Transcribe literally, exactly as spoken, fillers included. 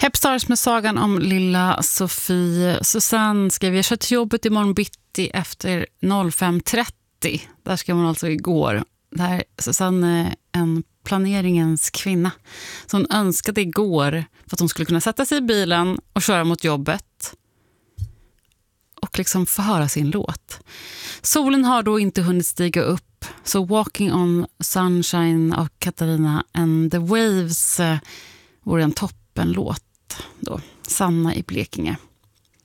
Hepstars med sagan om lilla Sofie. Susanne skrev, jag kör till jobbet imorgon bitti efter fem trettio. Där ska man alltså igår. Där Susanne är en planeringens kvinna. Så hon önskade igår för att hon skulle kunna sätta sig i bilen och köra mot jobbet. Och liksom få höra sin låt. Solen har då inte hunnit stiga upp. Så Walking on Sunshine av Katarina and the Waves eh, vore en toppenlåt då. Sanna i Blekinge.